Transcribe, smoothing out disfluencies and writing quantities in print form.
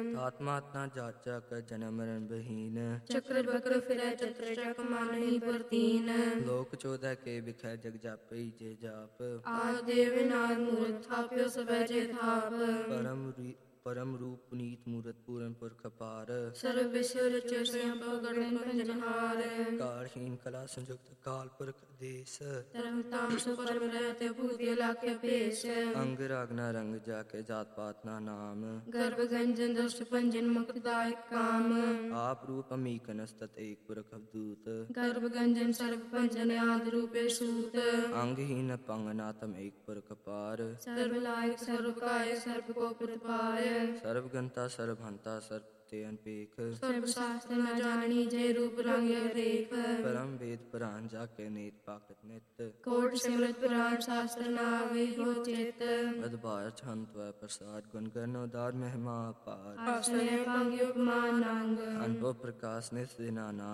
ਆਤਮਾਤਨਾ ਜਾਚਾ ਕਰ ਜਨਮ ਮਰਨ ਬਹੀਨ। ਚੱਕਰ ਬਕਰ ਫਿਰੈ ਚਤੁਰ ਚੱਕ ਮਨ ਹੀ ਪਰਤੀਨ। ਲੋਕ ਚੋਦੈ ਕੇ ਵਿਖੈ ਜਗ ਜਾਪਈ ਜੇ ਜਾਪ। ਆਦ ਦੇਵ ਨਾਦ ਮੂਰਤ ਥਾਪਿਓ ਸਭੈ ਜੇ ਥਾਪ। ਪਰਮ ਰੂਪ ਪੁਨੀਤ ਮੂਰਤ ਪੂਰਨ ਪੁਰਖ ਅਪਾਰ। ਸਰਬ ਵਿਸ਼ਵ ਰਚਿਓ ਸਿਉ ਭਉ ਗੜਨ ਭੰਜਨਹਾਰ। ਕਾਲਹੀਨ ਕਲਾ ਸੰਯੁਕਤ ਕਾਲ ਪੁਰਖ ਦੇਸ। ਧਰਮ ਤਾਮ ਸੁ ਪਰਮ ਰਹਿਤੇ ਭੂਤਿ ਅਲਾਖਿ ਭੇਸ। ਅੰਗ ਰਾਗਨਾ ਰੰਗ ਜਾ ਕੇ ਜਾਤ ਪਾਤ ਨਾ ਨਾਮ। ਗਰਭ ਗੰਜਨ ਦੁਸ਼ਟ ਭੰਜਨ ਮੁਕਤ ਦਾਇਕ ਕਾਮ। ਆਪ ਰੂਪ ਅਮੀਕਨਸ ਤਤ ਏਕ ਪੁਰਖ ਅਵਧੂਤ। ਗਰਭ ਗੰਜਨ ਸਰਬ ਭੰਜਨ ਆਦ ਰੂਪੇ ਸੂਤ। ਅੰਗਹੀਨ ਪੰਗ ਨਾਤਮ ਏਕ ਪੁਰਖ ਅਪਾਰ। ਸਰਬ ਲਾਇਕ ਸਰਬ ਕਾਇ ਸਰਬ ਕੋ ਪ੍ਰਤਪਾਰ। ਸਰਬ ਗੰਤਾ ਸਰਬ ਹੰਤਾ ਸਰਬ ਤੇ ਅਨਪੇਖ। ਸਰਬ ਸ਼ਾਸਤਰ ਨ ਜਾਣਨੀ ਜੇ ਰੂਪ ਰੰਗ ਹਰੇਕ। ਪਰਮ ਵੇਦ ਪੁਰਾਨ ਜਾ ਕੇ ਨੇਤ ਪਾਕਤ ਨਿਤ। ਕੋਟ ਸਿਮਰਤ ਪੁਰਾਨ ਸ਼ਾਸਤਰ ਨ ਆਵੇ ਹੋ ਚਿਤ। ਅਦਬਾਰ ਛੰਤ ਵੈ ਪ੍ਰਸਾਦ ਗੁਣ ਕਰਨ ਉਦਾਰ ਮਹਿਮਾ ਅਪਾਰ। ਆਸਨੇ ਪੰਗ ਉਪਮਾਨ ਅੰਗ। ਅਨੁਭਵ ਪ੍ਰਕਾਸ਼ ਨਿਸ ਦਿਨਾ